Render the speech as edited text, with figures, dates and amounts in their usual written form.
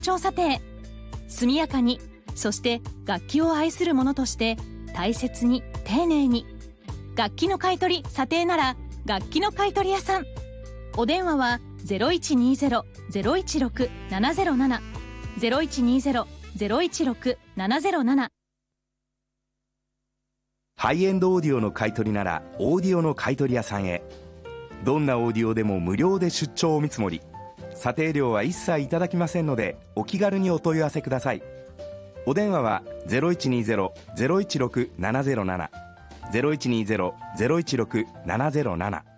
調査定。速やかに、そして楽器を愛する者として大切に丁寧に。楽器の買取査定なら楽器の買取屋さん。お電話は 0120-016-707 0120-016-707。 ハイエンドオーディオの買い取りならオーディオの買取屋さんへ。どんなオーディオでも無料で出張お見積もり、査定料は一切いただきませんのでお気軽にお問い合わせください。お電話は 0120-016-707 0120-016-707